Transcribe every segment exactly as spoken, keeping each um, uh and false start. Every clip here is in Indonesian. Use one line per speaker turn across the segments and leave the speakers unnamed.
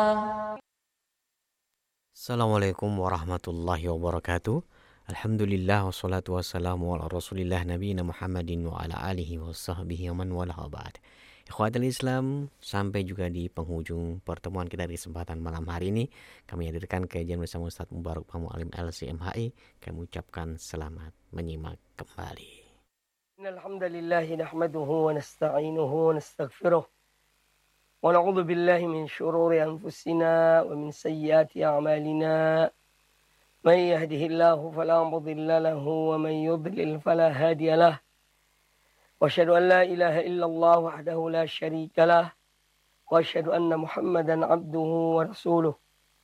Assalamualaikum warahmatullahi wabarakatuh. Alhamdulillah wassalatu wassalamu ala rasulillah nabiyina Muhammadin wa ala alihi wa sahbihi wa man wala ba'd. Ikhwatul Islam, sampai juga di penghujung pertemuan kita di kesempatan malam hari ini. Kami hadirkan kajian bersama Ustaz Mubarak Pamu Alim L C M H I. Kami ucapkan selamat menyimak kembali.
Alhamdulillah nahmaduhu wa nasta'inuhu wa nastaghfiruh. ونعوذ بالله من شرور أنفسنا ومن سيئات أعمالنا من يهده الله فلا مضل له ومن يضلل فلا هادي له وأشهد أن لا إله إلا الله وحده لا شريك له وأشهد أن محمدا عبده ورسوله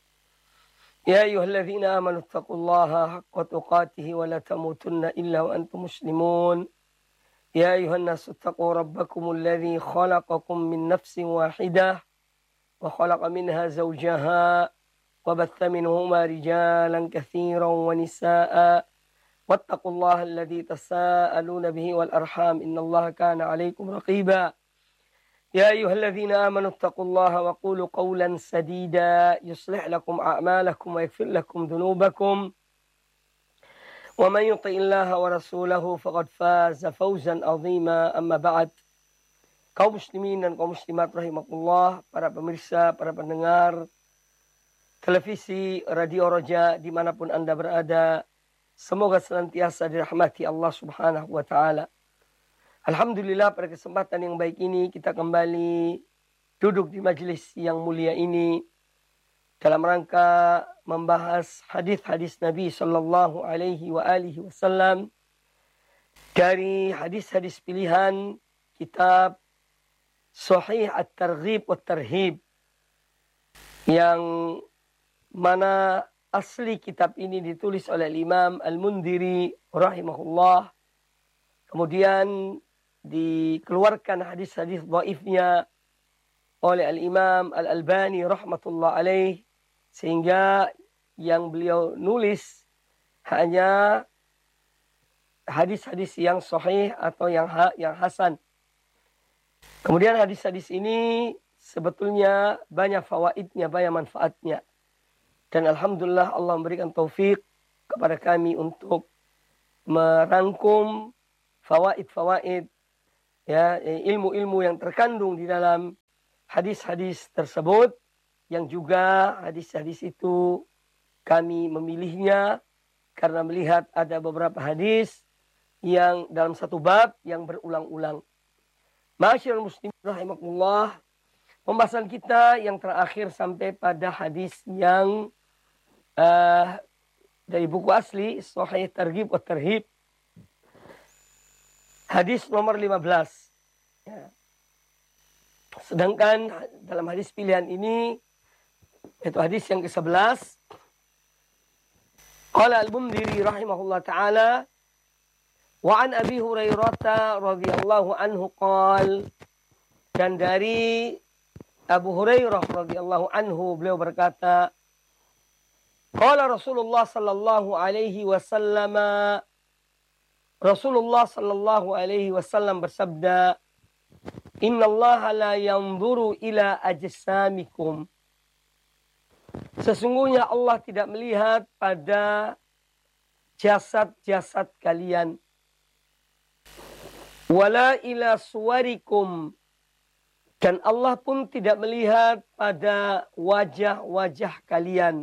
يا أيها الذين آمنوا اتقوا الله حق تقاته ولا تموتن إلا وأنتم مسلمون يا أيها الناس اتقوا ربكم الذي خلقكم من نفس واحدة وخلق منها زوجها وبث منهما رجالا كثيرا ونساء واتقوا الله الذي تساءلون به والأرحام إن الله كان عليكم رقيبا يا أيها الذين آمنوا اتقوا الله وقولوا قولا سديدا يصلح لكم أعمالكم ويغفر لكم ذنوبكم ومن يطع الله ورسوله فقد فاز فوزا عظيما أما بعد. Kaum muslimin dan kaum muslimat rahimakumullah, para pemirsa, para pendengar televisi, radio Roja dimanapun Anda berada, semoga senantiasa dirahmati Allah Subhanahu wa taala. Alhamdulillah, pada kesempatan yang baik ini kita kembali duduk di majelis yang mulia ini dalam rangka membahas hadis-hadis Nabi sallallahu alaihi wa alihi wasallam dari hadis-hadis pilihan kitab Sahih At-Targhib wa Tarhib, yang mana asli kitab ini ditulis oleh Imam Al-Mundhiri rahimahullah. Kemudian dikeluarkan hadis-hadis dhaifnya oleh Al-Imam Al-Albani rahmatullah alaih, sehingga yang beliau nulis hanya hadis-hadis yang sahih atau yang ha, yang hasan. Kemudian hadis-hadis ini sebetulnya banyak fawaidnya, banyak manfaatnya. Dan alhamdulillah Allah memberikan taufik kepada kami untuk merangkum fawaid-fawaid, ya, ilmu-ilmu yang terkandung di dalam hadis-hadis tersebut, yang juga hadis-hadis itu kami memilihnya karena melihat ada beberapa hadis yang dalam satu bab yang berulang-ulang. Ma'asyiral muslimin rahimakumullah, pembahasan kita yang terakhir sampai pada hadis yang uh, dari buku asli Sahih Targhib wa Tarhib, hadis nomor lima belas. Ya. Sedangkan dalam hadis pilihan ini, yaitu hadis yang ke sebelas, qala Al-Mundhiri rahimahullah ta'ala, wa an Abi Hurairah radhiyallahu anhu qala, dan dari Abu Hurairah radhiyallahu anhu beliau berkata, qala Rasulullah sallallahu alaihi wasallam, Rasulullah sallallahu alaihi wasallam bersabda, innallaha la yanzuru ila ajsamikum, sesungguhnya Allah tidak melihat pada jasad-jasad kalian. Wala ila suwarikum, dan Allah pun tidak melihat pada wajah-wajah kalian.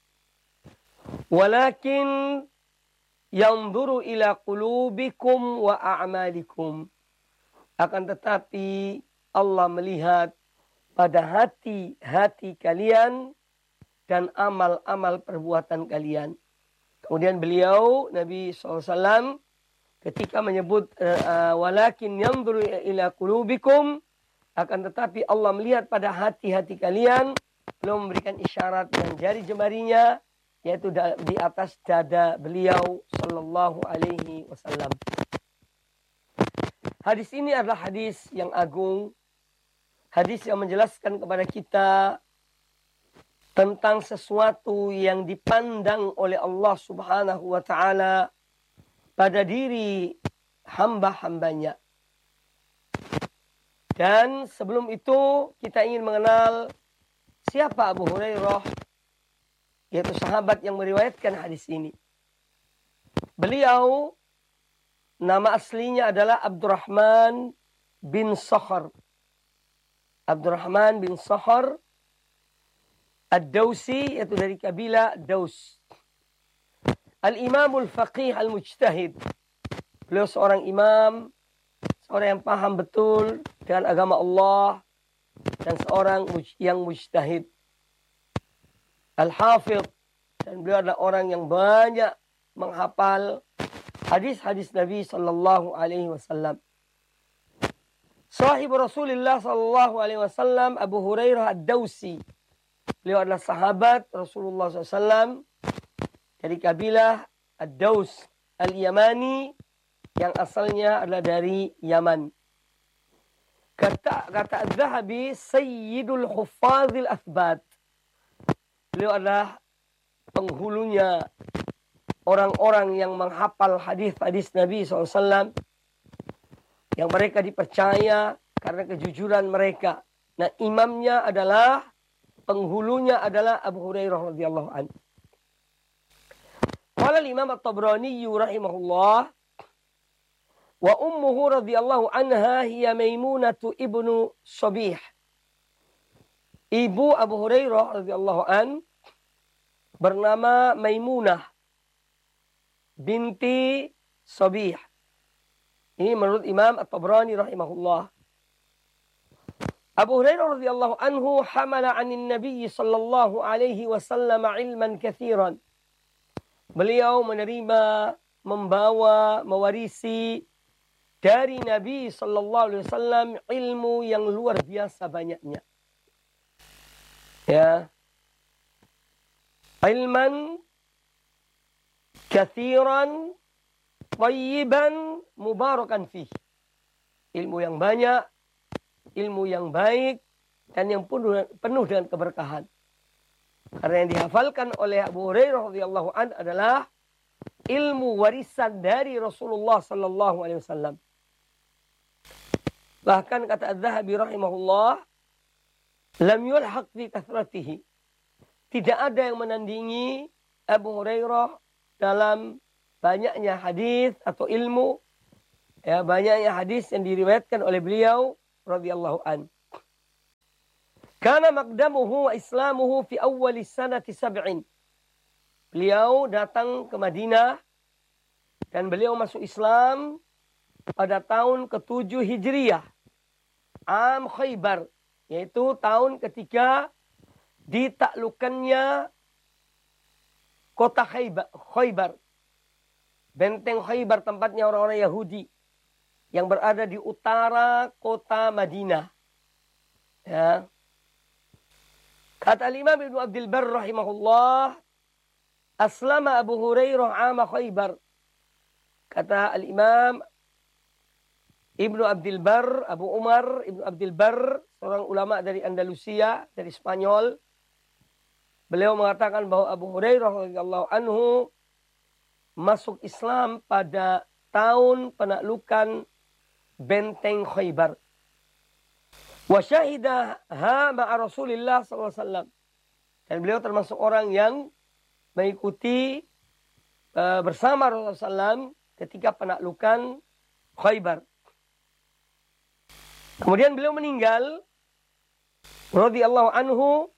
Walakin yanzuru ila qulubikum wa a'malikum, akan tetapi Allah melihat pada hati-hati kalian dan amal-amal perbuatan kalian. Kemudian beliau, Nabi shallallahu alaihi wasallam, ketika menyebut uh, walakin yanzuru ila qulubikum, akan tetapi Allah melihat pada hati-hati kalian, beliau memberikan isyarat dengan jari jemarinya, yaitu di atas dada beliau sallallahu alaihi wasallam. Hadis ini adalah hadis yang agung, hadis yang menjelaskan kepada kita tentang sesuatu yang dipandang oleh Allah Subhanahu wa taala pada diri hamba-hambanya. Dan sebelum itu kita ingin mengenal siapa Abu Hurairah? Yaitu sahabat yang meriwayatkan hadis ini. Beliau nama aslinya adalah Abdurrahman bin Sakhar. Abdurrahman bin Sakhar Ad-Dawsi, yaitu dari kabilah Daus. Al-Imamul Faqih Al-Mujtahid. Beliau seorang imam, seorang yang paham betul dengan agama Allah, dan seorang yang mujtahid. Al-Hafidh, dan beliau adalah orang yang banyak menghafal hadis-hadis Nabi sallallahu alaihi wasallam. Sahib Rasulullah sallallahu alaihi wasallam Abu Hurairah Ad-Dawsi. Beliau adalah sahabat Rasulullah sallallahu alaihi wasallam dari kabilah Ad-Daus Al-Yamani yang asalnya adalah dari Yaman. Kata kata Az-Zahabi, Sayyidul Huffazil Athbat. Beliau adalah penghulunya orang-orang yang menghafal hadis-hadis Nabi sallallahu alaihi wasallam yang mereka dipercaya karena kejujuran mereka. Nah, imamnya adalah, penghulunya adalah Abu Hurairah radhiyallahu anhu. Qala al-Imam At-Tabrani rahimahullah, wa ummuhu radhiyallahu anha hiya Maimunatu ibnu Shabih. Ibu Abu Hurairah radhiyallahu an bernama Maimunah binti Shabih. Ini menurut Imam At-Tabrani rahimahullah. Abu Hurairah radhiyallahu anhu hamala 'anin Nabi sallallahu alaihi wasallam ilman katsiran. Beliau menerima, membawa, mewarisi dari Nabi sallallahu alaihi wasallam ilmu yang luar biasa banyaknya. Ya. Ilman katsiran thayyiban mubarakan fih. Ilmu yang banyak, ilmu yang baik, dan yang penuh, penuh dengan keberkahan. Karena yang dihafalkan oleh Abu Hurairah radhiyallahu anhu adalah ilmu warisan dari Rasulullah sallallahu alaihi wasallam. Bahkan kata Az-Zahabi rahimahullah, lam yulhaq fi kathratihi. Tidak ada yang menandingi Abu Hurairah dalam banyaknya hadis atau ilmu, ya, banyaknya hadis yang diriwayatkan oleh beliau radhiyallahu an. Kana maqdamuhu wa islamuhu fi awwali sanati sab'in. Beliau datang ke Madinah dan beliau masuk Islam pada tahun ketujuh Hijriyah. Am Khaybar, yaitu tahun ketika ditaklukannya kota Khaybar. Benteng Khaybar, tempatnya orang-orang Yahudi yang berada di utara kota Madinah. Ya. Kata Al-Imam Ibnu Abdul Barr rahimahullah, aslama Abu Hurairah ama Khaybar. Kata Al-Imam Ibnu Abdul Barr, Abu Umar Ibnu Abdul Barr, seorang ulama dari Andalusia, dari Spanyol. Beliau mengatakan bahwa Abu Hurairah radhiyallahu anhu masuk Islam pada tahun penaklukan benteng Khaybar. Wa syahidaha ma'a Rasulillah sallallahu alaihi wasallam. Dan beliau termasuk orang yang mengikuti uh, bersama Rasulullah sallallahu alaihi wasallam ketika penaklukan Khaybar. Kemudian beliau meninggal radhiyallahu anhu,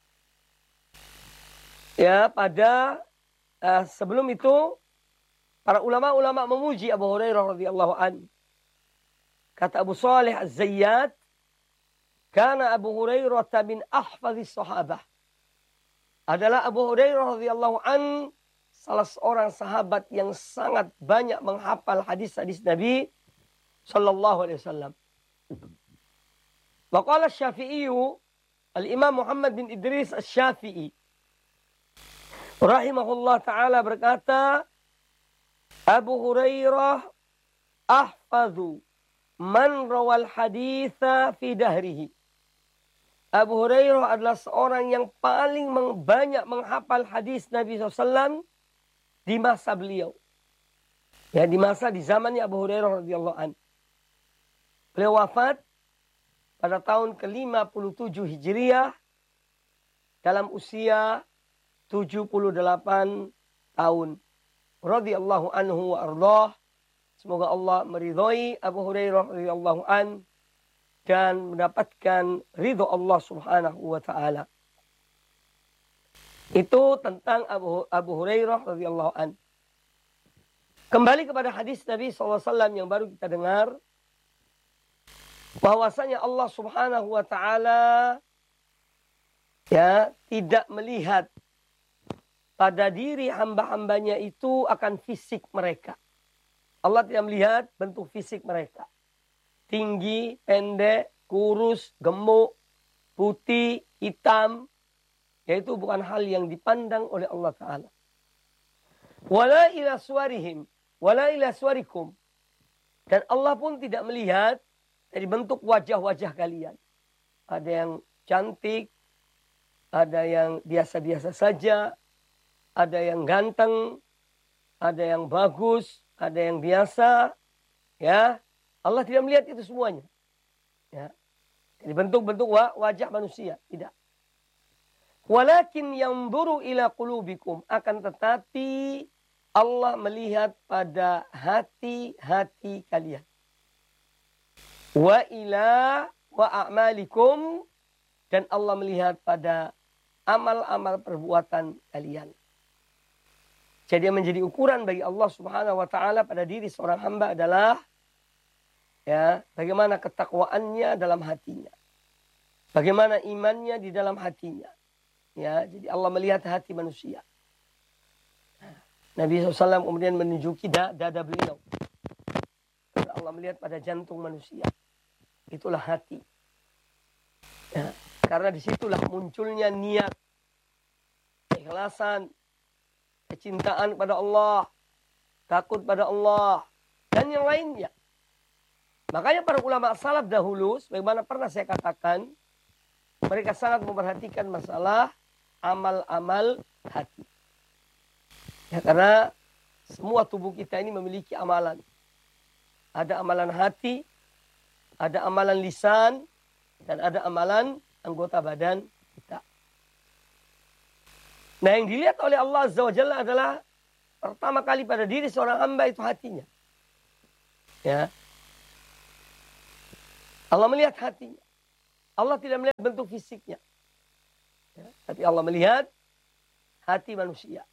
ya, pada uh, sebelum itu para ulama-ulama memuji Abu Hurairah radhiyallahu an. Kata Abu Salih Az-Zayyat, kana Abu Hurairah min ahfazis sahabah. Adalah Abu Hurairah radhiyallahu an salah seorang sahabat yang sangat banyak menghafal hadis-hadis Nabi sallallahu alaihi wasallam. Wa qala Asy-Syafi'i, Al-Imam Muhammad bin Idris Asy-Syafi'i rahimahullah taala berkata, Abu Hurairah ahfazu man rawal haditha fi dahrihi. Abu Hurairah adalah seorang yang paling banyak menghafal hadis Nabi shallallahu alaihi wasallam di masa beliau. Ya, di masa di zamannya Abu Hurairah radhiyallahu an. Beliau wafat pada tahun ke lima puluh tujuh Hijriah dalam usia tujuh puluh delapan tahun. Radhiyallahu anhu wa ardhah. Semoga Allah meridhai Abu Hurairah radhiyallahu an dan mendapatkan ridho Allah Subhanahu wa taala. Itu tentang Abu, Abu Hurairah radhiyallahu an. Kembali kepada hadis Nabi shallallahu alaihi wasallam yang baru kita dengar, bahwasanya Allah Subhanahu wa taala ya tidak melihat pada diri hamba-hambanya itu akan fisik mereka. Allah tidak melihat bentuk fisik mereka. Tinggi, pendek, kurus, gemuk, putih, hitam. Yaitu bukan hal yang dipandang oleh Allah Ta'ala. Wala ila suarihim, wala ila suarikum. Dan Allah pun tidak melihat dari bentuk wajah-wajah kalian. Ada yang cantik, ada yang biasa-biasa saja, ada yang ganteng, ada yang bagus, ada yang biasa, ya. Allah tidak melihat itu semuanya. Ya. Jadi bentuk-bentuk wajah manusia. Tidak. Walakin yanzuru ila qulubikum. Akan tetapi Allah melihat pada hati-hati kalian. Wa ila wa a'malikum. Dan Allah melihat pada amal-amal perbuatan kalian. Jadi yang menjadi ukuran bagi Allah Subhanahu wa taala pada diri seorang hamba adalah ya, bagaimana ketakwaannya dalam hatinya. Bagaimana imannya di dalam hatinya. Ya, jadi Allah melihat hati manusia. Nabi shallallahu alaihi wasallam kemudian menunjuki dada beliau. Allah melihat pada jantung manusia. Itulah hati. Ya, karena disitulah munculnya niat, keikhlasan, kecintaan pada Allah, takut pada Allah, dan yang lainnya. Makanya para ulama salaf dahulu, sebagaimana pernah saya katakan, mereka sangat memperhatikan masalah amal-amal hati. Ya, karena semua tubuh kita ini memiliki amalan. Ada amalan hati, ada amalan lisan, dan ada amalan anggota badan kita. Nah, yang dilihat oleh Allah Azza wa Jalla adalah pertama kali pada diri seorang hamba itu hatinya. Ya. Allah melihat hatinya. Allah tidak melihat bentuk fisiknya. Ya, tapi Allah melihat hati manusia.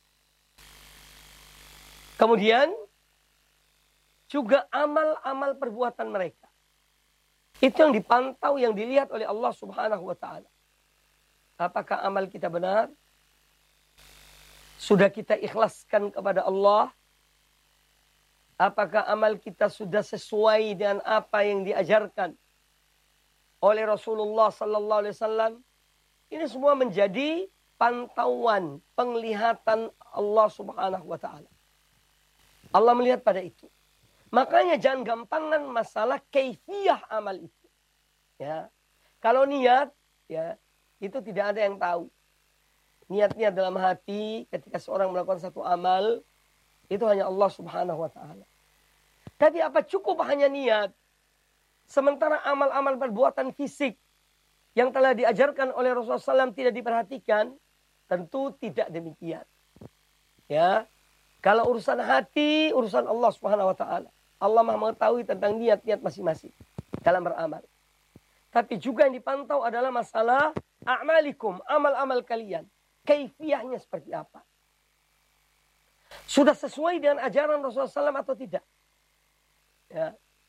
Kemudian juga amal-amal perbuatan mereka. Itu yang dipantau, yang dilihat oleh Allah Subhanahu wa taala. Apakah amal kita benar? Sudah kita ikhlaskan kepada Allah? Apakah amal kita sudah sesuai dengan apa yang diajarkan oleh Rasulullah sallallahu alaihi wasallam? Ini semua menjadi pantauan, penglihatan Allah Subhanahu wa taala. Allah melihat pada itu. Makanya jangan gampangan masalah kaifiyah amal itu. Ya. Kalau niat, ya, itu tidak ada yang tahu. Niat-niat dalam hati ketika seorang melakukan satu amal, itu hanya Allah Subhanahu wa taala. Tapi apa cukup hanya niat? Sementara amal-amal perbuatan fisik yang telah diajarkan oleh Rasulullah shallallahu alaihi wasallam tidak diperhatikan, tentu tidak demikian. Ya, kalau urusan hati, urusan Allah Subhanahu wa taala. Allah Maha mengetahui tentang niat-niat masing-masing dalam beramal. Tapi juga yang dipantau adalah masalah a'malikum, amal-amal kalian. Kaifiyahnya seperti apa? Sudah sesuai dengan ajaran Rasulullah shallallahu alaihi wasallam atau tidak? Ya.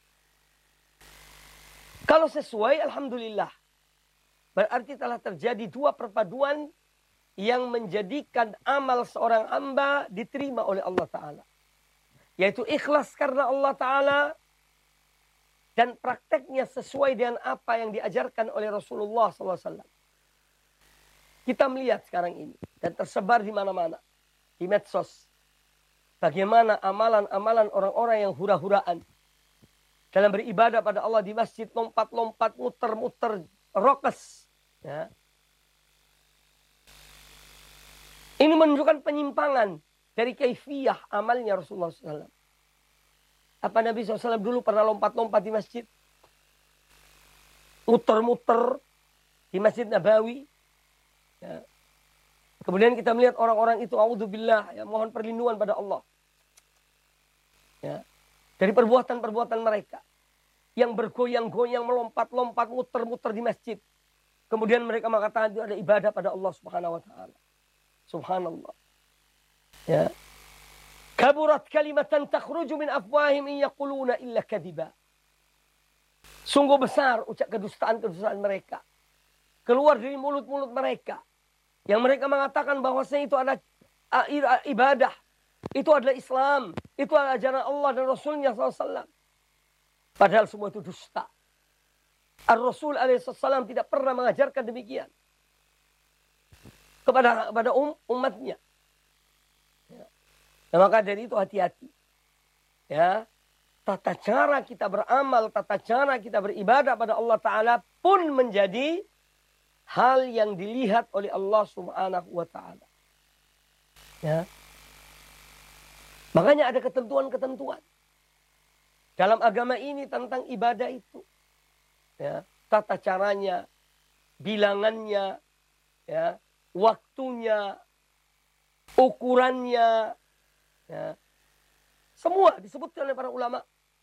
Kalau sesuai, alhamdulillah. Berarti telah terjadi dua perpaduan yang menjadikan amal seorang hamba diterima oleh Allah Ta'ala. Yaitu ikhlas karena Allah Ta'ala dan prakteknya sesuai dengan apa yang diajarkan oleh Rasulullah shallallahu alaihi wasallam. Kita melihat sekarang ini dan tersebar di mana-mana. Di medsos. Bagaimana amalan-amalan orang-orang yang hura-huraan. Dalam beribadah pada Allah di masjid, lompat-lompat, muter-muter, rokes. Ya. Ini menunjukkan penyimpangan dari kaifiyah amalnya Rasulullah shallallahu alaihi wasallam. Apa Nabi shallallahu alaihi wasallam dulu pernah lompat-lompat di masjid? Muter-muter di Masjid Nabawi. Ya. Kemudian kita melihat orang-orang itu, a'udzubillah, ya, mohon perlindungan pada Allah. Ya. Dari perbuatan-perbuatan mereka. Yang bergoyang-goyang, melompat-lompat, muter-muter di masjid. Kemudian mereka mengatakan itu ada ibadah pada Allah Subhanahu wa taala. Subhanallah. Ya. Kaburat kalimatan takhruju min afwahim in yaquluna illa kadiba. Sungguh besar ucap kedustaan-kedustaan mereka. Keluar dari mulut-mulut mereka. Yang mereka mengatakan bahwasanya itu adalah ibadah. Itu adalah Islam. Itu adalah ajaran Allah dan Rasulnya shallallahu alaihi wasallam. Padahal semua itu dusta. Ar-Rasul alaihi wasallam tidak pernah mengajarkan demikian. Kepada, kepada um, umatnya. Ya. Nah, maka dari itu hati-hati. Ya. Tata cara kita beramal, tata cara kita beribadah pada Allah Ta'ala pun menjadi hal yang dilihat oleh Allah Subhanahu wa Ta'ala. Ya. Makanya ada ketentuan-ketentuan dalam agama ini tentang ibadah itu. Ya. Tata caranya, bilangannya, ya, waktunya, ukurannya, ya. Semua disebutkan oleh para ulama.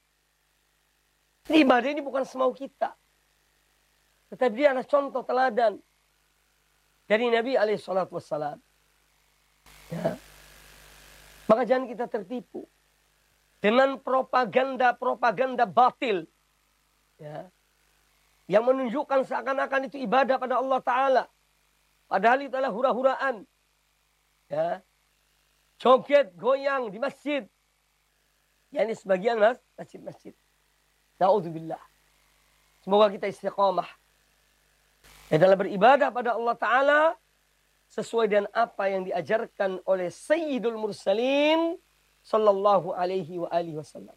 Ibadah ini bukan semau kita. Tetapi dia adalah contoh teladan dari Nabi alaihi salatu wassalam. Ya. Maka jangan kita tertipu dengan propaganda-propaganda batil. Ya. Yang menunjukkan seakan-akan itu ibadah pada Allah Ta'ala. Padahal itu adalah hura-huraan. Ya. Joget, goyang di masjid. Ya, ini sebagian mas, masjid-masjid. Na'udzubillah. Semoga kita istiqamah. Ya, dalam beribadah pada Allah Ta'ala. Sesuai dengan apa yang diajarkan oleh Sayyidul Mursalin. Sallallahu alaihi wa alihi wasallam.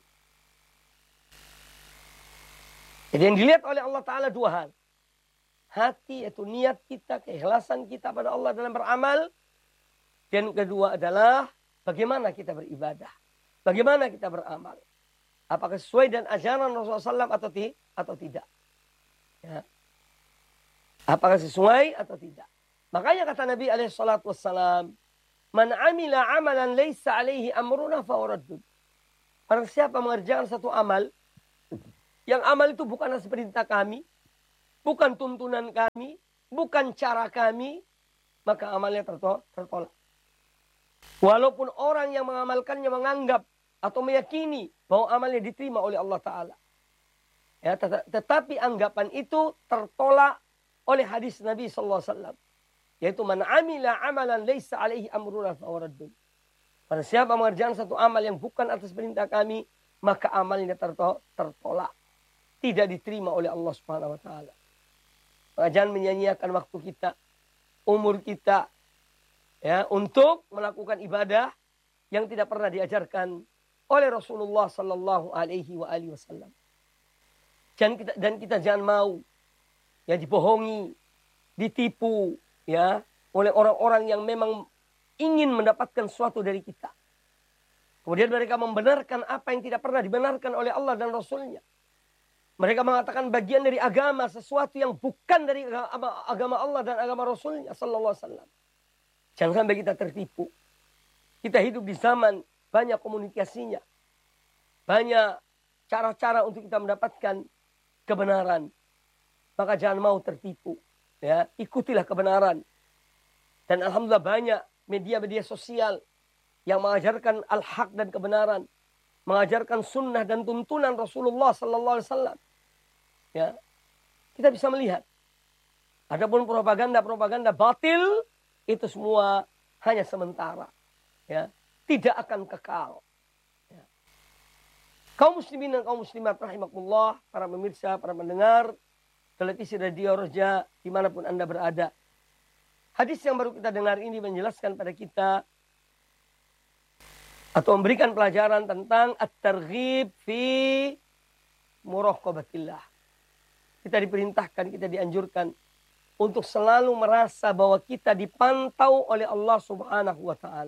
Jadi yang dilihat oleh Allah Ta'ala dua hal. Hati, yaitu niat kita, keikhlasan kita pada Allah dalam beramal. Dan kedua adalah bagaimana kita beribadah. Bagaimana kita beramal. Apakah sesuai dengan ajaran Rasulullah shallallahu alaihi wasallam atau, ti atau tidak. Ya. Apakah sesuai atau tidak. Makanya kata Nabi alaihi salatu wassalam. Man amila amalan laysa alaihi amruna fawaraddud. Barang siapa mengerjakan satu amal. Yang amal itu bukan atas perintah kami. Bukan tuntunan kami. Bukan cara kami. Maka amalnya tertolak. Walaupun orang yang mengamalkannya menganggap. Atau meyakini bahwa amalnya diterima oleh Allah Ta'ala. Ya, tet tetapi anggapan itu tertolak oleh hadis Nabi Sallallahu Alaihi Wasallam. Yaitu man amila amalan laysa alaihi amruna fawaraddun. Pada siapa mengerjakan satu amal yang bukan atas perintah kami. Maka amalnya tertolak. Tidak diterima oleh Allah Subhanahu Wa Ta'ala. Maka jangan menyanyiakan waktu kita. Umur kita. Ya, untuk melakukan ibadah. Yang tidak pernah diajarkan oleh Rasulullah Sallallahu Alaihi Wasallam. Dan kita, dan kita jangan mau ya dibohongi, ditipu ya oleh orang-orang yang memang ingin mendapatkan sesuatu dari kita. Kemudian mereka membenarkan apa yang tidak pernah dibenarkan oleh Allah dan Rasulnya. Mereka mengatakan bagian dari agama sesuatu yang bukan dari agama, agama Allah dan agama Rasulnya Sallallahu Alaihi Wasallam. Jangan sampai kita tertipu. Kita hidup di zaman banyak komunikasinya. Banyak cara-cara untuk kita mendapatkan kebenaran. Maka jangan mau tertipu. Ya, ikutilah kebenaran. Dan alhamdulillah banyak media-media sosial yang mengajarkan al-haq dan kebenaran. Mengajarkan sunnah dan tuntunan Rasulullah Sallallahu Alaihi Wasallam. Ya, kita bisa melihat. Adapun propaganda-propaganda batil itu semua hanya sementara. Ya, tidak akan kekal. Ya. Kaum muslimin dan kaum muslimat rahimakumullah, para pemirsa, para pendengar televisi Radio Roja dimanapun Anda berada. Hadis yang baru kita dengar ini menjelaskan pada kita atau memberikan pelajaran tentang at-targhib fi muraqabatillah. Kita diperintahkan, kita dianjurkan untuk selalu merasa bahwa kita dipantau oleh Allah Subhanahu wa Ta'ala.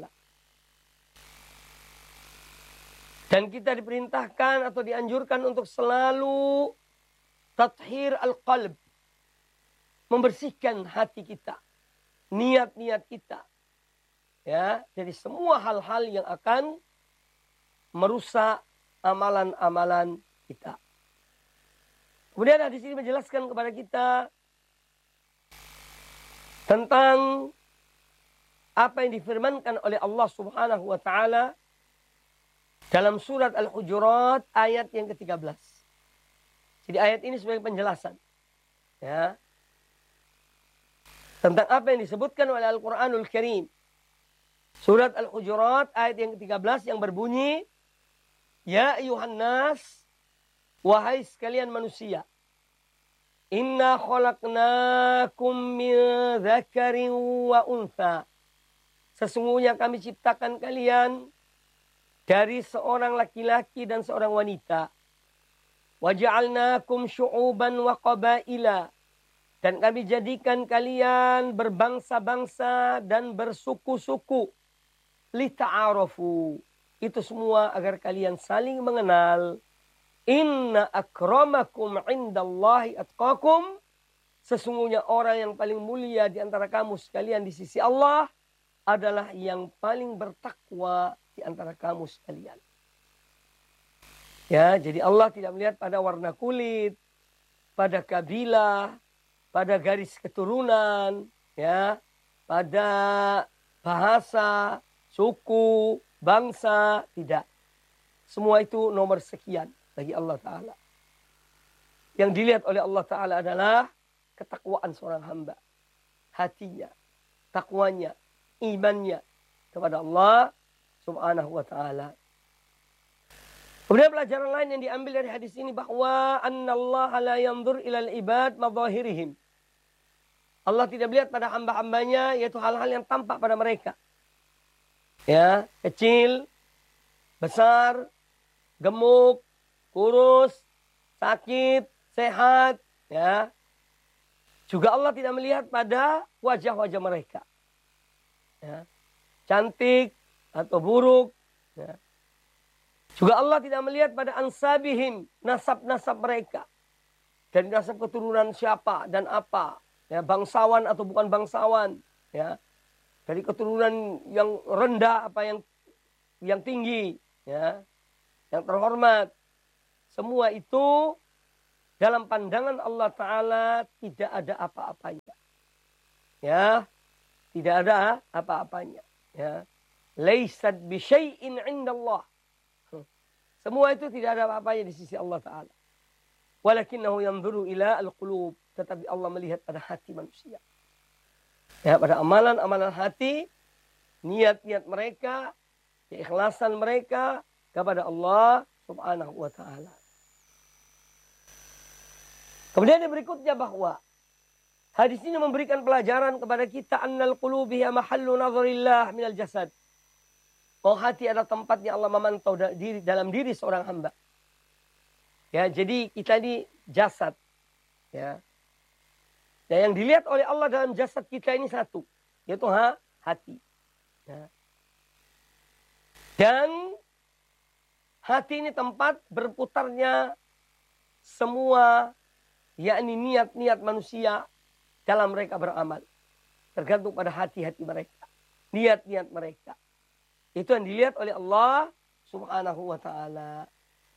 Dan kita diperintahkan atau dianjurkan untuk selalu tathhir al-qalb. Membersihkan hati kita. niat-niat kita. Ya, jadi semua hal-hal yang akan merusak amalan-amalan kita. Kemudian hadis ini menjelaskan kepada kita tentang apa yang difirmankan oleh Allah Subhanahu wa taala dalam surat Al-Hujurat ayat yang ketiga belas. Jadi ayat ini sebagai penjelasan, ya, tentang apa yang disebutkan oleh Al-Quranul Karim. Surat Al-Hujurat ayat yang ketiga belas yang berbunyi, Ya ayuhan nas, wahai sekalian manusia, Inna khalaqnakum min dzakarin wa untha. Sesungguhnya kami ciptakan kalian dari seorang laki-laki dan seorang wanita. Wa ja'alnakum syu'uban wa qabaila. Dan kami jadikan kalian berbangsa-bangsa dan bersuku-suku. Lita'arafu. Itu semua agar kalian saling mengenal. Inna akramakum indallahi atqakum. Sesungguhnya orang yang paling mulia di antara kamu sekalian di sisi Allah adalah yang paling bertakwa di antara kamu sekalian. Ya, jadi Allah tidak melihat pada warna kulit, pada kabilah, pada garis keturunan, ya, pada bahasa, suku, bangsa, tidak. Semua itu nomor sekian bagi Allah Ta'ala. Yang dilihat oleh Allah Ta'ala adalah ketakwaan seorang hamba. Hatinya, takwanya, imannya kepada Allah Subhanahu wa Ta'ala. Kemudian pelajaran lain yang diambil dari hadis ini bahwa annallaha la yanzur ilal ibad madhahirihim. Allah tidak melihat pada hamba-hambanya yaitu hal-hal yang tampak pada mereka. Ya, kecil, besar, gemuk, kurus, sakit, sehat, ya. Juga Allah tidak melihat pada wajah-wajah mereka. Ya. Cantik atau buruk. Ya. Juga Allah tidak melihat pada ansabihim, nasab-nasab mereka. Dari nasab keturunan siapa dan apa. Ya, bangsawan atau bukan bangsawan. Ya. Dari keturunan yang rendah apa yang yang tinggi. Ya. Yang terhormat. Semua itu dalam pandangan Allah Ta'ala tidak ada apa-apanya. Ya. Tidak ada apa-apanya. Ya. Laisat bisyai'in indallah. Semua itu tidak ada apa-apanya di sisi Allah Ta'ala. Walakinnahu yanzuru ila al-qulub. Tetapi Allah melihat pada hati manusia. Ya, pada amalan-amalan hati, niat-niat mereka, keikhlasan mereka kepada Allah Subhanahu wa Ta'ala. Kemudian yang berikutnya bahwa hadis ini memberikan pelajaran kepada kita annal qulubi ya mahallu nazarillah minal jasad. Oh, hati adalah tempatnya Allah memantau diri, dalam diri seorang hamba. Ya, jadi kita ini jasad. Ya. Dan yang dilihat oleh Allah dalam jasad kita ini satu, yaitu ha, hati. Ya. Dan hati ini tempat berputarnya semua, yakni niat-niat manusia dalam mereka beramal. Tergantung pada hati-hati mereka. Niat-niat mereka. Itu yang dilihat oleh Allah Subhanahu wa Ta'ala.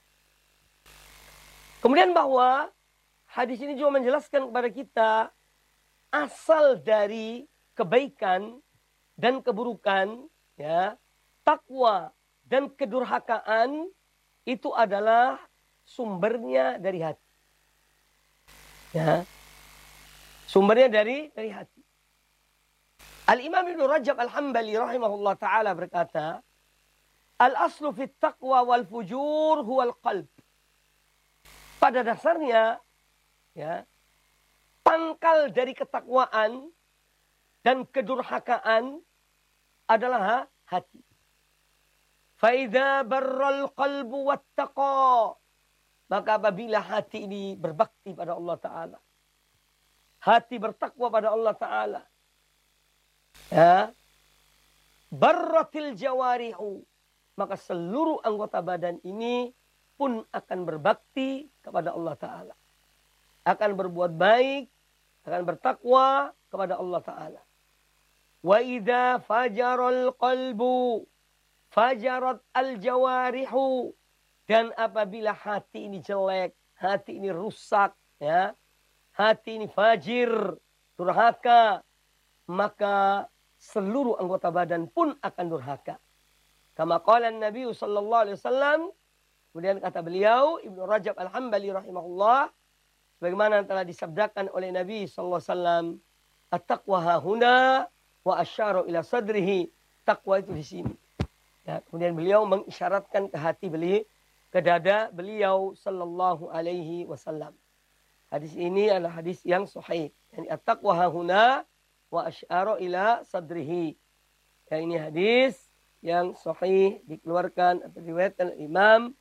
Kemudian bahwa hadis ini juga menjelaskan kepada kita asal dari kebaikan dan keburukan, ya, takwa dan kedurhakaan itu adalah sumbernya dari hati. Ya. Sumbernya dari dari hati. Al-Imam Ibn Rajab Al-Hambali rahimahullah ta'ala berkata, Al-aslu fit taqwa wal fujur huwal qalb. Pada dasarnya, ya, pangkal dari ketakwaan dan kedurhakaan adalah ha, hati. Faidha barral qalbu wattaqa. Maka apabila hati ini berbakti pada Allah Ta'ala. Hati bertakwa pada Allah Ta'ala. Ya, barratil jawarihu, maka seluruh anggota badan ini pun akan berbakti kepada Allah Ta'ala. Akan berbuat baik, akan bertakwa kepada Allah Ta'ala. Wa idza fajaral qalbu fajarat al-jawarihu. Dan apabila hati ini jelek, hati ini rusak, ya, hati ini fajir, durhaka, maka seluruh anggota badan pun akan durhaka. Kama qala Nabi sallallahu alaihi wasallam, kemudian kata beliau Ibnu Rajab Al-Hambali rahimahullah, sebagaimana telah disabdakan oleh Nabi sallallahu alaihi wasallam, at-taqwa hahuna wa asyara ila sadrihi. Takwa itu di sini. Ya, kemudian beliau mengisyaratkan ke hati beliau, ke dada beliau sallallahu alaihi wasallam. Hadis ini adalah hadis yang sahih. Yani at-taqwa hahuna wa asyara ila sadrihi. Ya, ini hadis yang sahih dikeluarkan atau diriwayatkan Imam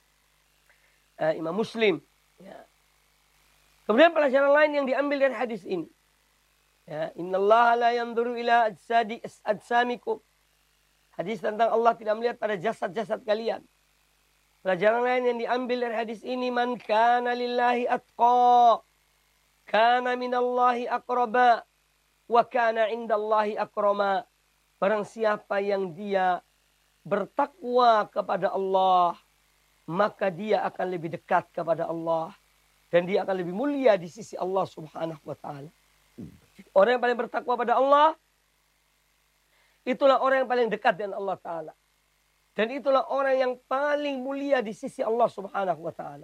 uh, Imam Muslim. Ya. Kemudian pelajaran lain yang diambil dari hadis ini. Ya, innallaha la yanzuru ila ajsadi ajsamikum. Hadis tentang Allah tidak melihat pada jasad-jasad kalian. Pelajaran lain yang diambil dari hadis ini, man kana lillahi atqa, kana minallahi aqraba, wa kana indallahi akrama. Barang siapa yang dia bertakwa kepada Allah, maka dia akan lebih dekat kepada Allah. Dan dia akan lebih mulia di sisi Allah subhanahu wa ta'ala. Orang yang paling bertakwa pada Allah, itulah orang yang paling dekat dengan Allah ta'ala. Dan itulah orang yang paling mulia di sisi Allah subhanahu wa ta'ala.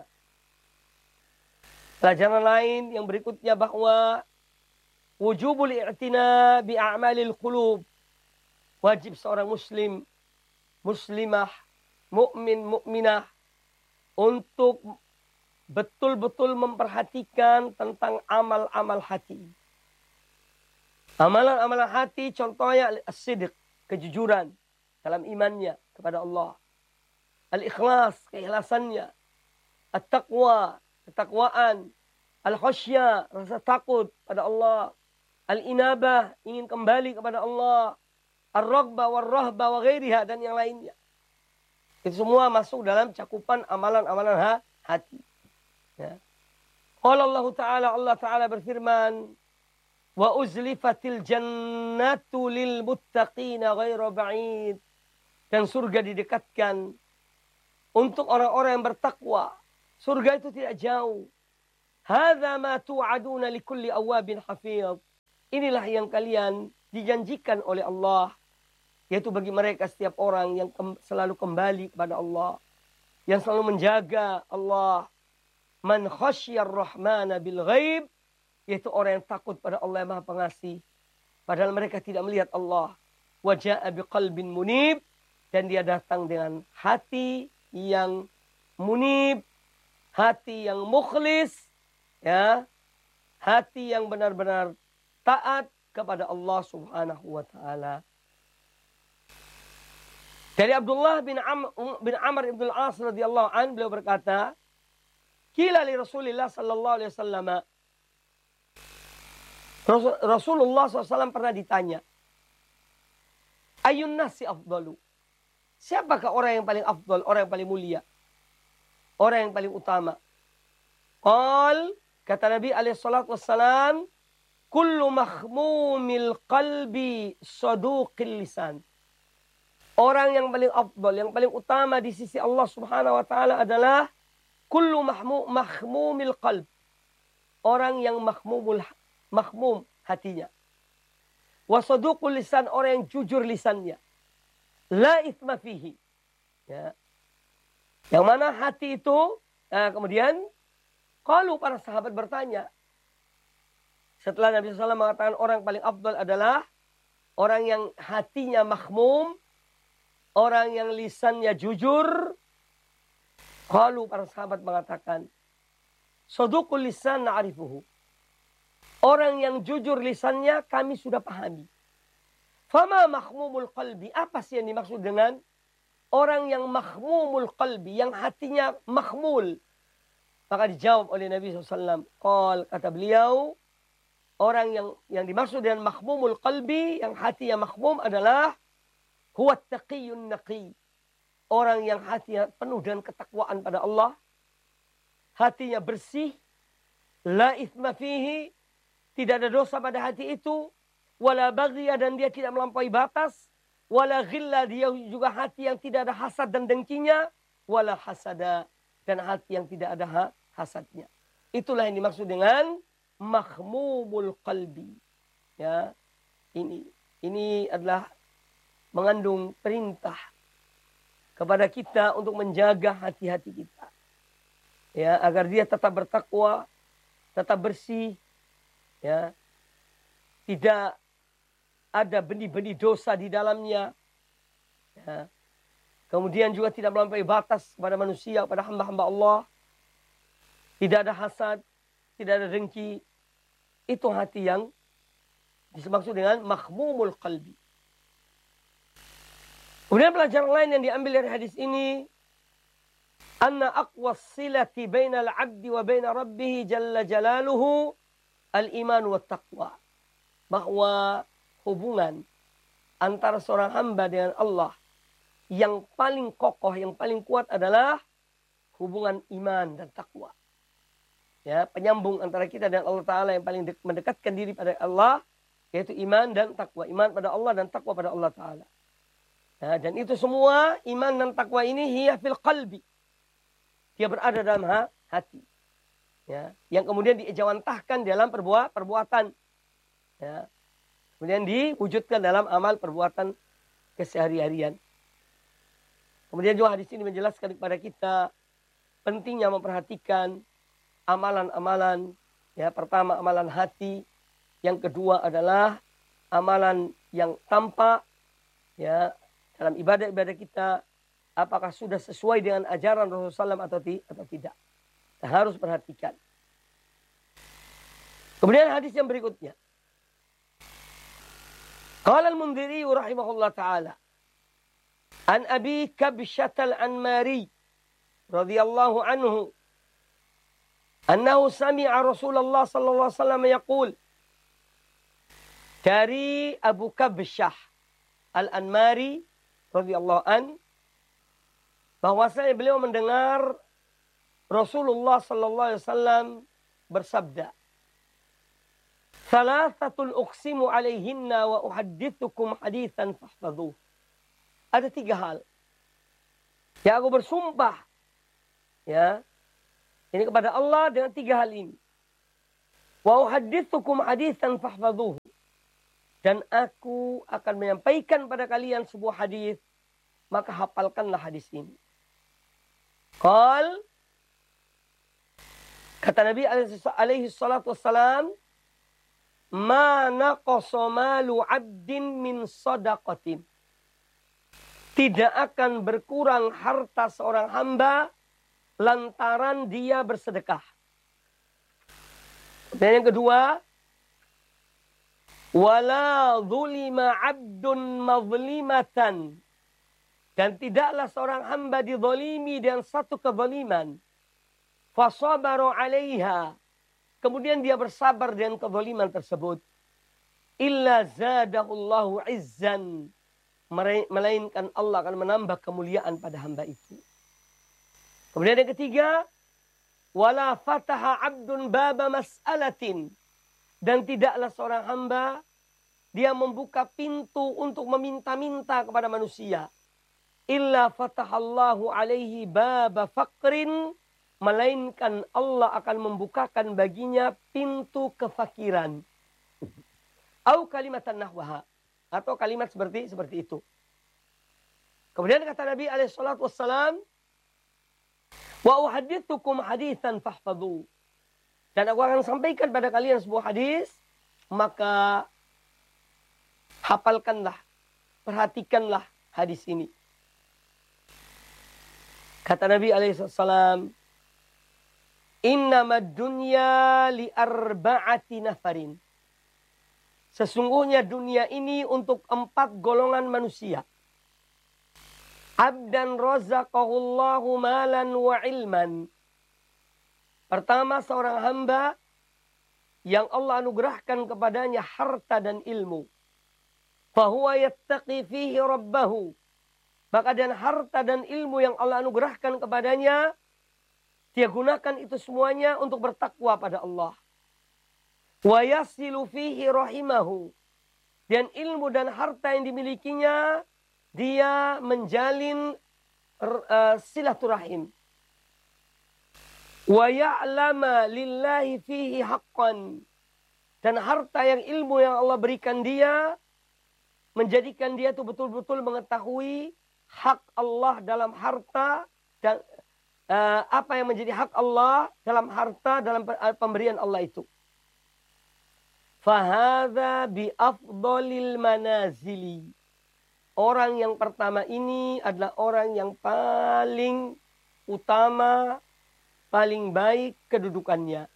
Pelajaran lain yang berikutnya bahwa wujubul i'tina bi'a'malil qulub. Wajib seorang muslim, muslimah, mukmin, mukminah untuk betul-betul memperhatikan tentang amal-amal hati. Amalan-amalan hati contohnya as-sidq, kejujuran dalam imannya kepada Allah. Al-ikhlas, keikhlasannya. At-taqwa, ketakwaan. Al-khasyah, rasa takut pada Allah. Al-inabah, ingin kembali kepada Allah. Ar-raghbah war-rahbah wa ghairiha, dan yang lainnya. Itu semua masuk dalam cakupan amalan-amalan hati. Ya. Qala Allah Ta'ala, Allah Ta'ala berfirman, wa uzlifatil jannatu lil muttaqina ghairu ba'id. Dan surga didekatkan untuk orang-orang yang bertakwa. Surga itu tidak jauh. Hadza ma tu'aduna likulli awwabin hafidh. Inilah yang kalian dijanjikan oleh Allah, yaitu bagi mereka setiap orang yang kem- selalu kembali kepada Allah, yang selalu menjaga Allah. Man khasyar rahmana bil ghaib, yaitu orang yang takut pada Allah yang Maha Pengasih, padahal mereka tidak melihat Allah. Wa jaa'a biqalbin munib, dan dia datang dengan hati yang munib, hati yang mukhlis, ya, hati yang benar-benar taat kepada Allah Subhanahu wa taala. Dari Abdullah bin Amr bin Amr ibn al-As radhiyallahu an, beliau berkata, qila li Rasulillah sallallahu alaihi wasallam, Rasulullah shallallahu alaihi wasallam pernah ditanya, ayun nasi afdalu, siapakah orang yang paling afdal, orang yang paling mulia, orang yang paling utama? Qal, kata Nabi alaihi salatu wassalam, kullu mahmumil qalbi saduqil lisan. Orang yang paling afdal, yang paling utama di sisi Allah Subhanahu wa taala adalah kullu mahmum mahmumil qalb. Orang yang mahmumul mahmum hatinya. Wa saduqul lisan, orang yang jujur lisannya. La itsma fihi. Ya. Yang mana hati itu, nah kemudian kalau para sahabat bertanya, setelah Nabi shallallahu alaihi wasallam mengatakan orang paling afdal adalah orang yang hatinya mahmum, orang yang lisannya jujur. Kalau para sahabat mengatakan, saduqul lisan na'rifuhu. Orang yang jujur lisannya kami sudah pahami. Fama mahmumul qalbi, apa sih yang dimaksud dengan orang yang mahmumul qalbi, yang hatinya mahmul? Maka dijawab oleh Nabi shallallahu alaihi wasallam. Qal, kata beliau, orang yang yang dimaksud dengan mahmumul qalbi, yang hatinya mahmum adalah huwa taqiyun naqi. Orang yang hatinya penuh dengan ketakwaan pada Allah, hatinya bersih, la itsma fihi, tidak ada dosa pada hati itu, wala baghya, dan dia tidak melampaui batas, wala ghilla, dia juga hati yang tidak ada hasad dan dengkinya, wala hasada, dan hati yang tidak ada ha hasadnya. Itulah yang dimaksud dengan makhmumul qalbi. Ya, ini ini adalah mengandung perintah kepada kita untuk menjaga hati-hati kita. Ya, agar dia tetap bertakwa, tetap bersih, ya. Tidak ada benih-benih dosa di dalamnya. Ya. Kemudian juga tidak melampaui batas kepada manusia, kepada hamba-hamba Allah. Tidak ada hasad, tidak ada dengki. Itu hati yang dimaksud dengan makhmumul qalbi. Kemudian pelajaran lain yang diambil dari hadis ini, anna aqwas silati bainal abdi wa baina rabbih jalla jalaluhu al-iman wa taqwa. Bahwa hubungan antara seorang hamba dengan Allah yang paling kokoh, yang paling kuat adalah hubungan iman dan takwa. Ya, penyambung antara kita dan Allah Ta'ala yang paling mendekatkan diri pada Allah, yaitu iman dan takwa. Iman pada Allah dan takwa pada Allah Ta'ala. Ya, dan itu semua, iman dan takwa ini hiya fil qalbi. Dia berada dalam hati. Ya, yang kemudian diejawantahkan dalam perbuat, perbuatan. Ya, kemudian diwujudkan dalam amal perbuatan kesehari-harian. Kemudian juga hadis ini menjelaskan kepada kita pentingnya memperhatikan amalan-amalan. Ya, pertama amalan hati, yang kedua adalah amalan yang tampak. Ya, dalam ibadah-ibadah kita, apakah sudah sesuai dengan ajaran Rasulullah shallallahu alaihi wasallam atau tidak. Kita harus perhatikan. Kemudian hadis yang berikutnya. Qala al-Mundhiri rahimahullah ta'ala. An Abi Kabsyah al-Anmari radhiyallahu anhu. Annahu sami'a Rasulullah sallallahu alaihi wasallam yaqul. Dari Abu Kabsyah al-Anmari radhiyallahu an, bahwasanya beliau mendengar Rasulullah sallallahu alaihi wasallam bersabda, "Thalathatul uqsimu alaihinna wa uhaddithukum haditsan fahfadhuh." Ada tiga hal yang aku bersumpah, ya, ini kepada Allah dengan tiga hal ini. Wa uhaddithukum haditsan fahfadhuh. Dan aku akan menyampaikan pada kalian sebuah hadis, maka hafalkanlah hadis ini. Qal, kata Nabi alaihi salatu wassalam, ma naqasa malu 'abdin min shadaqatin. Tidak akan berkurang harta seorang hamba lantaran dia bersedekah. Dan yang kedua, wala zulima 'abdun mazlimatan. Dan tidaklah seorang hamba dizalimi dengan satu kezaliman. Fasabaru 'alaiha. Kemudian dia bersabar dengan kezaliman tersebut. Illa zadahullahu 'izzan. Melainkan Allah akan menambah kemuliaan pada hamba itu. Kemudian yang ketiga, wala fataha 'abdun baba mas'alatin. Dan tidaklah seorang hamba dia membuka pintu untuk meminta-minta kepada manusia. Illa fatahallahu alaihi baba faqrin. Melainkan Allah akan membukakan baginya pintu kefakiran. Au kalimatan nahwaha. Atau kalimat seperti seperti itu. Kemudian kata Nabi alaihi salatu wassalam, wa uhaddithukum haditsan fahfadhu. Dan aku akan sampaikan pada kalian sebuah hadis, maka hafalkanlah, perhatikanlah hadis ini. Kata Nabi alaihi salam, innamad dunya li arba'ati nafarin. Sesungguhnya dunia ini untuk empat golongan manusia. Abdan razaqahullahu malan wa ilman. Pertama, seorang hamba yang Allah anugerahkan kepadanya harta dan ilmu. Fahuwa yattaqi fihi rabbahu. Maka dan harta dan ilmu yang Allah anugerahkan kepadanya, dia gunakan itu semuanya untuk bertakwa pada Allah. Wa yasilu fihi rahimahu. Dan ilmu dan harta yang dimilikinya, dia menjalin uh, silaturahim. Wa ya'lama lillahi fihi haqqan. Dan harta yang ilmu yang Allah berikan dia, menjadikan dia itu betul-betul mengetahui hak Allah dalam harta, dan uh, apa yang menjadi hak Allah dalam harta, dalam pemberian Allah itu. Fahadha bi afdolil manazili. Orang yang pertama ini adalah orang yang paling utama, paling baik kedudukannya.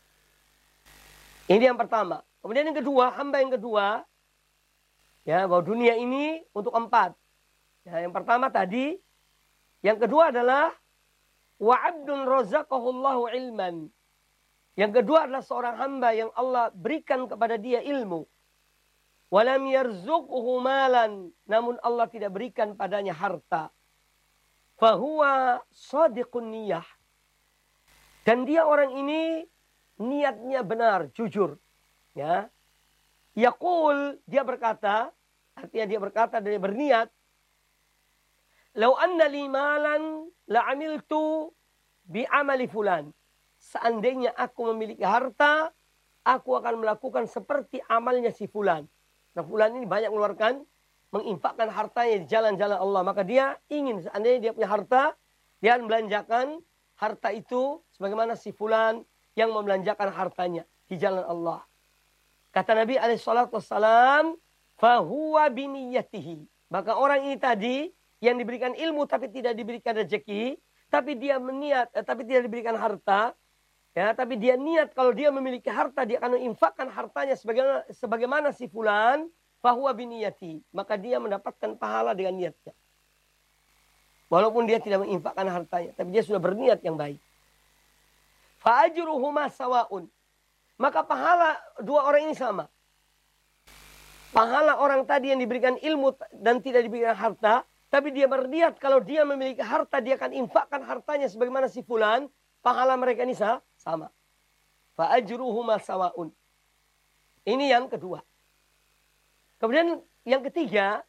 Ini yang pertama. Kemudian yang kedua, hamba yang kedua, ya, bahwa dunia ini untuk empat. Ya, yang pertama tadi, yang kedua adalah wa abdun razaqahullahu ilman. Yang kedua adalah seorang hamba yang Allah berikan kepada dia ilmu. Walam yarzuqhu malan, namun Allah tidak berikan padanya harta. Fahuwa shadiqun niyah. Dan dia orang ini niatnya benar, jujur. Ya. Yaqul, dia berkata, artinya dia berkata dan dia berniat, "Lau anna li malan la amiltu bi amali fulan." Seandainya aku memiliki harta, aku akan melakukan seperti amalnya si fulan. Nah, fulan ini banyak mengeluarkan, menginfakkan hartanya di jalan-jalan Allah. Maka dia ingin, seandainya dia punya harta, dia akan belanjakan harta itu sebagaimana si fulan yang membelanjakan hartanya di jalan Allah. Kata Nabi alaihi salatu wassalam, fahuwa biniyatihi. Maka orang ini tadi yang diberikan ilmu tapi tidak diberikan rezeki, tapi dia meniat, eh, tapi tidak diberikan harta, ya, tapi dia niat kalau dia memiliki harta dia akan menginfakkan hartanya sebagaimana, sebagaimana si fulan, fahuwa biniyati. Maka dia mendapatkan pahala dengan niatnya. Walaupun dia tidak menginfakkan hartanya, tapi dia sudah berniat yang baik. Fa'ajruhuma sawa'un. Maka pahala dua orang ini sama. Pahala orang tadi yang diberikan ilmu dan tidak diberikan harta, tapi dia berniat kalau dia memiliki harta dia akan infakkan hartanya sebagaimana si fulan, pahala mereka ini sama. Fa'ajruhuma sawa'un. Ini yang kedua. Kemudian yang ketiga,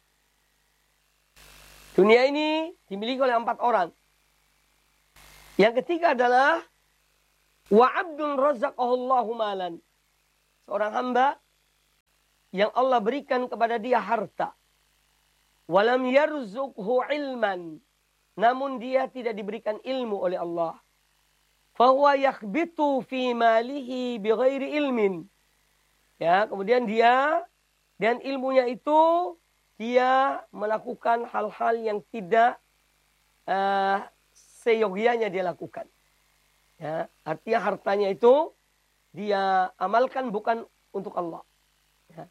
dunia ini dimiliki oleh empat orang. Yang ketiga adalah wa abdun razaqahullahu malan. Seorang hamba yang Allah berikan kepada dia harta. Walam yarzuqhu ilman. Namun dia tidak diberikan ilmu oleh Allah. Fahuwa yakhbitu fi malihi bighairi ilmin. Ya, kemudian dia dan ilmunya itu dia melakukan hal-hal yang tidak uh, seyogianya dia lakukan. Ya, artinya hartanya itu dia amalkan bukan untuk Allah. Ya.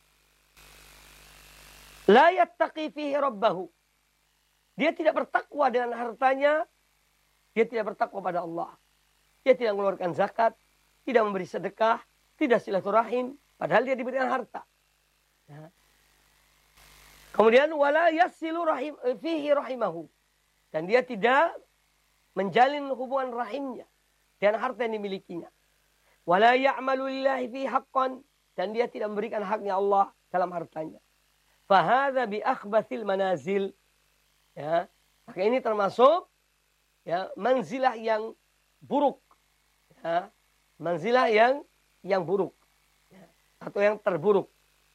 La yattaqi fihi rabbahu. Dia tidak bertakwa dengan hartanya. Dia tidak bertakwa pada Allah. Dia tidak mengeluarkan zakat, tidak memberi sedekah, tidak silaturahim, padahal dia diberikan harta. Ya. Kemudian wala yasilu rahim fihi rahimahu. Dan dia tidak menjalin hubungan rahimnya dan harta yang dimilikinya. Wala ya'malu lillahi fi haqqan, dan dia tidak memberikan haknya Allah dalam hartanya. Fahadha bi akhbathil manazil. Ya, maka ini termasuk ya manzilah yang buruk. Ya, manzilah yang yang buruk. Ya, atau yang terburuk.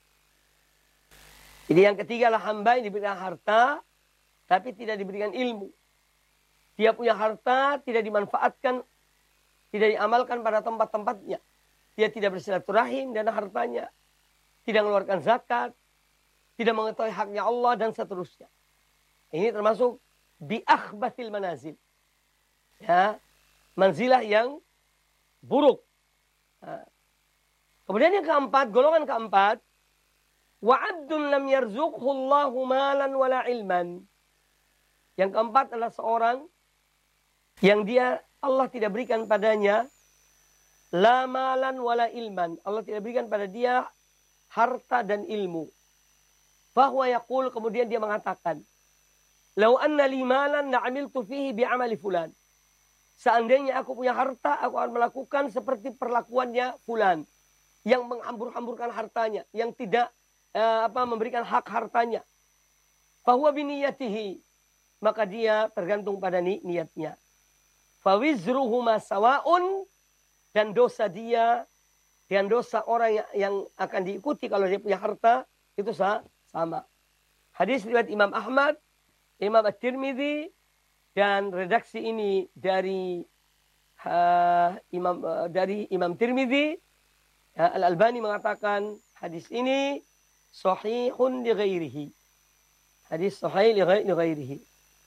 Jadi yang ketiga lah hamba yang diberikan harta tapi tidak diberikan ilmu. Dia punya harta tidak dimanfaatkan, tidak diamalkan pada tempat-tempatnya. Dia tidak bersilaturahim dan hartanya, tidak mengeluarkan zakat, tidak mengetahui haknya Allah dan seterusnya. Ini termasuk bi akhbathil manazil. Ya, manzilah yang buruk. Nah. Kemudian yang keempat, golongan keempat, wa abdun lam yarzuqhu Allahu malan wala ilman. Yang keempat adalah seorang yang dia Allah tidak berikan padanya la malan wala ilman. Allah tidak berikan pada dia harta dan ilmu. Fahuwa yaqul, kemudian dia mengatakan, lau anna li malan la amiltu fihi bi amali fulan. Seandainya aku punya harta, aku akan melakukan seperti perlakuannya fulan yang menghambur-hamburkan hartanya, yang tidak eh, apa memberikan hak hartanya. Fahuwa biniyatihi, maka dia tergantung pada ni niatnya. Fawizruhuma sawaun, dan dosa dia dan dosa orang yang, yang akan diikuti kalau dia punya harta itu sama. Hadis riwayat Imam Ahmad, Imam At-Tirmidzi, dan redaksi ini dari uh, Imam uh, dari Imam Tirmidzi. Uh, Al-Albani mengatakan hadis ini sahihun li ghairihi. Hadis sahih li ghairihi.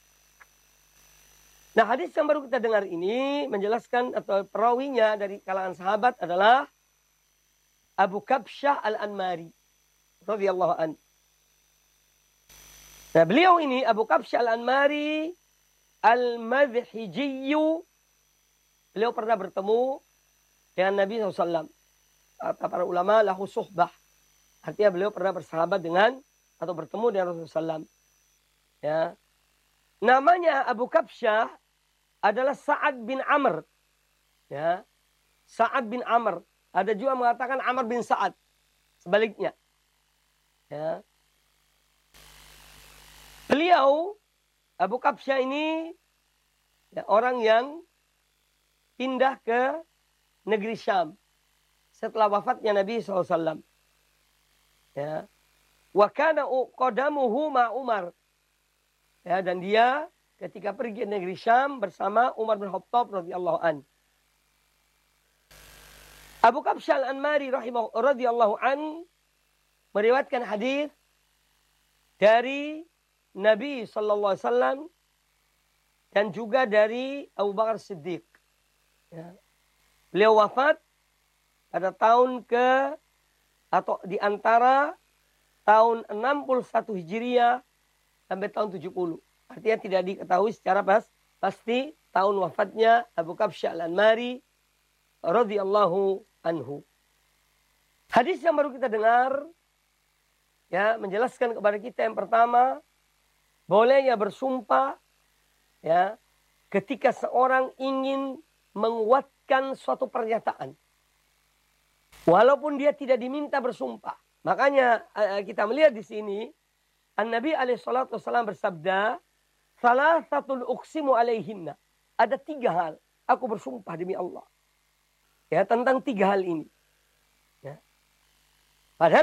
Nah, hadis yang baru kita dengar ini menjelaskan atau perawinya dari kalangan sahabat adalah Abu Kabsyah Al-Anmari radhiyallahu an. Nah, beliau ini Abu Kabsyah Al-Anmari Al-Madhhijiyyu, beliau pernah bertemu dengan Nabi shallallahu alaihi wasallam. Kata para ulama, lahu suhbah. Artinya beliau pernah bersahabat dengan atau bertemu dengan Rasulullah shallallahu alaihi wasallam. Ya. Namanya Abu Kabsyah adalah Sa'ad bin Amr. Ya. Sa'ad bin Amr. Ada juga mengatakan Amr bin Sa'ad. Sebaliknya. Ya. Beliau Abu Kabsyah ini ya, orang yang pindah ke negeri Syam setelah wafatnya Nabi shallallahu alaihi wasallam. Ya. Wa kana qadamuhu ma Umar. Ya, dan dia ketika pergi ke negeri Syam bersama Umar bin Khattab radhiyallahu an. Abu Kabsyah Al-Anmari rahimahu radhiyallahu an meriwayatkan hadis dari Nabi sallallahu alaihi wasallam dan juga dari Abu Bakar Siddiq. Ya. Beliau wafat pada tahun ke atau di antara tahun enam puluh satu Hijriah sampai tahun tujuh puluh. Artinya tidak diketahui secara pas, pasti tahun wafatnya Abu Kabsyah Al-Anmari radhiyallahu anhu. Hadis yang baru kita dengar ya menjelaskan kepada kita yang pertama, bolehnya bersumpah ya ketika seorang ingin menguatkan suatu pernyataan. Walaupun dia tidak diminta bersumpah. Makanya kita melihat di sini An-Nabi alaihi salatu wasallam bersabda, "Salasatul uqsimu alaihinna." Ada tiga hal aku bersumpah demi Allah. Ya, tentang tiga hal ini.